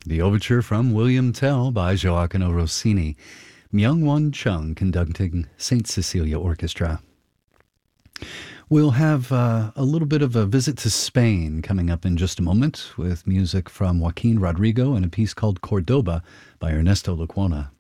The overture from William Tell by Gioacchino Rossini. Myung-Won Chung conducting St. Cecilia Orchestra. We'll have a little bit of a visit to Spain coming up in just a moment with music from Joaquin Rodrigo and a piece called Cordoba by Ernesto Lecuona.